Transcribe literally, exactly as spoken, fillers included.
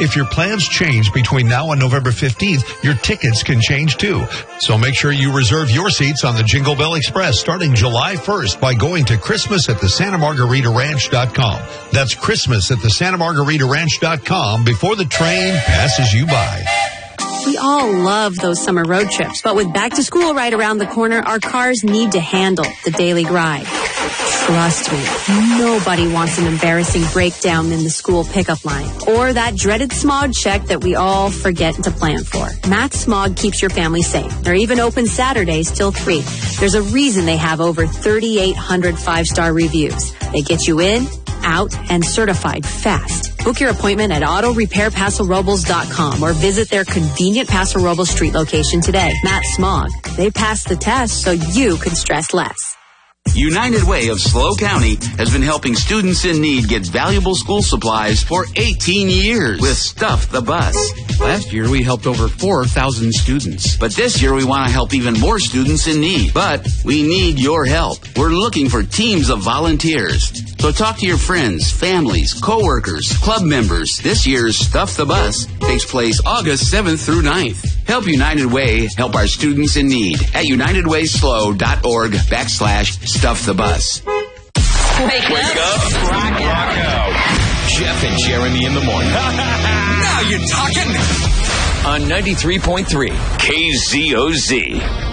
If your plans change between now and November fifteenth, your tickets can change too. So make sure you reserve your seats on the Jingle Bell Express starting July first by going to Christmas at the Santa Margarita Ranch dot com. That's Christmas at the Santa Margarita Ranch dot com before the train passes you by. We all love those summer road trips, but with back to school right around the corner, our cars need to handle the daily grind. Trust me, nobody wants an embarrassing breakdown in the school pickup line or that dreaded smog check that we all forget to plan for. Matt Smog keeps your family safe. They're even open Saturdays till three. There's a reason they have over thirty-eight hundred five-star reviews. They get you in, out, and certified fast. Book your appointment at auto repair paso robles dot com or visit their convenient Paso Robles Street location today. Matt Smog. They passed the test so you can stress less. United Way of SLO County has been helping students in need get valuable school supplies for eighteen years with Stuff the Bus. Last year, we helped over four thousand students. But this year, we want to help even more students in need. But we need your help. We're looking for teams of volunteers. So talk to your friends, families, coworkers, club members. This year's Stuff the Bus takes place August seventh through ninth. Help United Way help our students in need at unitedwayslo.org backslash stuff the bus. Wake, Wake up. up. Rock out. Rock out. Jeff and Jeremy in the morning. Now you're talking. On ninety-three point three K Z O Z.